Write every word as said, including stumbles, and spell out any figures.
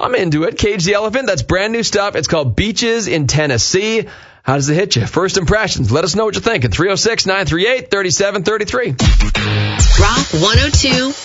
I'm into it. Cage the Elephant, that's brand new stuff. It's called Beaches in Tennessee. How does it hit you? First impressions. Let us know what you're thinking. three oh six, nine three eight, three seven three three. Rock one oh two